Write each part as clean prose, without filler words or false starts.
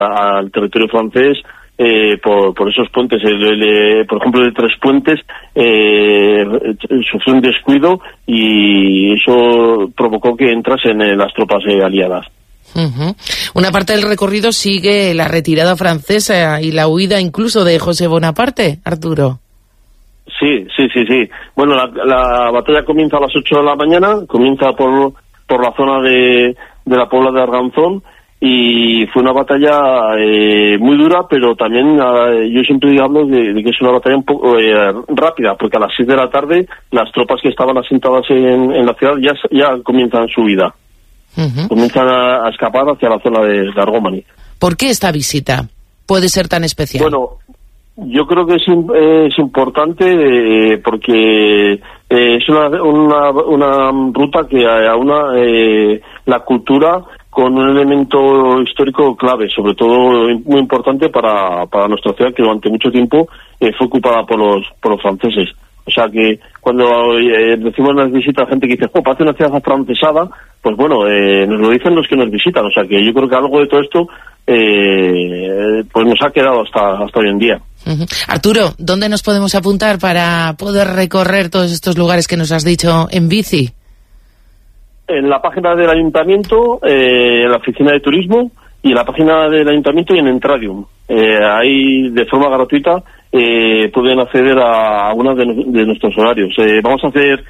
al territorio francés por esos puentes. Por ejemplo, de Tres Puentes sufrió un descuido y eso provocó que entrasen las tropas aliadas. Uh-huh. Una parte del recorrido sigue la retirada francesa y la huida incluso de José Bonaparte, Arturo. Sí. Bueno, la batalla comienza a las 8 de la mañana, comienza por la zona de la Puebla de Arganzón, y fue una batalla muy dura, pero también yo siempre hablo de que es una batalla un poco rápida, porque a las 6 de la tarde las tropas que estaban asentadas en la ciudad ya comienzan su huida. Uh-huh. Comienzan a escapar hacia la zona de Argómani. ¿Por qué esta visita puede ser tan especial? Bueno, yo creo que es importante porque es una ruta que aúna la cultura con un elemento histórico clave, sobre todo muy importante para nuestra ciudad, que durante mucho tiempo fue ocupada por los franceses. O sea que cuando recibimos las visitas, gente que dice, parece una ciudad afrancesada, pues bueno, nos lo dicen los que nos visitan. O sea que yo creo que algo de todo esto pues nos ha quedado hasta hoy en día. Uh-huh. Arturo, ¿dónde nos podemos apuntar para poder recorrer todos estos lugares que nos has dicho en bici? En la página del Ayuntamiento, en la oficina de turismo, y en la página del Ayuntamiento y en Entradium. Ahí, de forma gratuita, pueden acceder a uno de nuestros horarios. Vamos a hacer,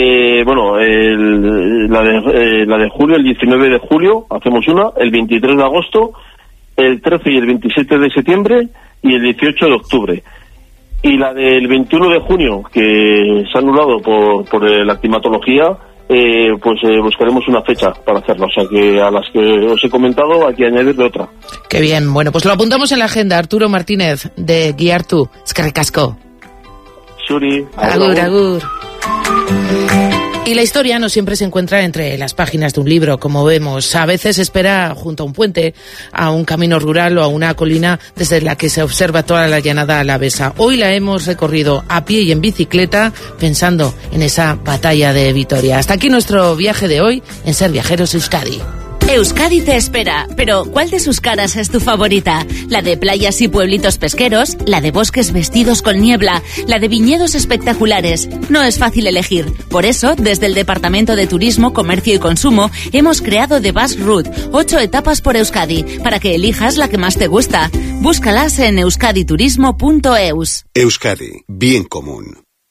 la de julio, el 19 de julio, hacemos una, el 23 de agosto, el 13 y el 27 de septiembre y el 18 de octubre. Y la del 21 de junio, que se ha anulado por la climatología, buscaremos una fecha para hacerlo. O sea que a las que os he comentado hay que añadirle otra. Qué bien. Bueno, pues lo apuntamos en la agenda. Arturo Martínez, de Guiartu. Eskerrik asko. Suri. Agur. Y la historia no siempre se encuentra entre las páginas de un libro, como vemos. A veces se espera junto a un puente, a un camino rural o a una colina desde la que se observa toda la llanada alavesa. Hoy la hemos recorrido a pie y en bicicleta, pensando en esa batalla de Vitoria. Hasta aquí nuestro viaje de hoy en Ser Viajeros Euskadi. Euskadi te espera, pero ¿cuál de sus caras es tu favorita? ¿La de playas y pueblitos pesqueros? ¿La de bosques vestidos con niebla? ¿La de viñedos espectaculares? No es fácil elegir. Por eso, desde el Departamento de Turismo, Comercio y Consumo, hemos creado The Bus Route, 8 etapas por Euskadi, para que elijas la que más te gusta. Búscalas en euskaditurismo.eus. Euskadi, bien común.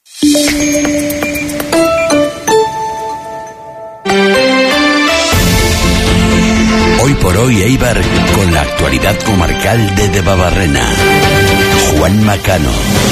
Hoy por hoy Eibar, con la actualidad comarcal de Debabarrena. Juan Macano.